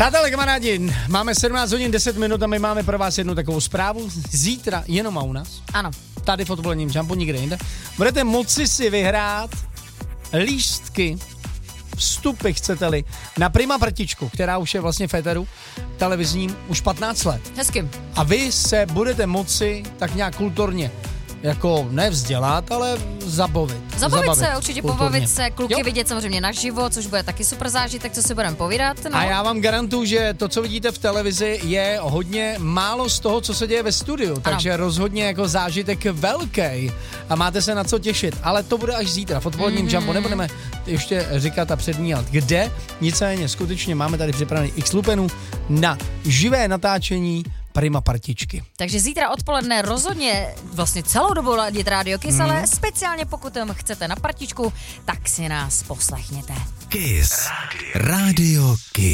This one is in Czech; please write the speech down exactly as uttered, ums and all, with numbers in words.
Přátelé, kamarádi, máme sedmnáct hodin deset minut a my máme pro vás jednu takovou zprávu. Zítra jenom a u nás. Ano. Tady v odpoledním Jumpu, nikde jinde. Budete moci si vyhrát lístky, vstupy, chcete-li, na Prima Partičku, která už je vlastně v éteru televizním už patnáct let. Hezky. A vy se budete moci tak nějak kulturně jako nevzdělat, ale zabavit. Zabavit, zabavit se, určitě kulturně. pobavit se, kluky Jo. vidět samozřejmě naživo, což bude taky super zážitek, co si budeme povídat. No. A já vám garantuju, že to, co vidíte v televizi, je hodně málo z toho, co se děje ve studiu, takže rozhodně jako zážitek velký a máte se na co těšit, ale to bude až zítra v odpoledním mm-hmm. Jumpu, nebudeme ještě říkat a předmílat kde, nicméně skutečně máme tady připravený x lupenů na živé natáčení Prima Partičky. Takže zítra odpoledne rozhodně vlastně celou dobu ladit Radio Kiss, mm. ale speciálně pokud chcete na partičku, tak si nás poslechněte. Kiss. Radio Kiss.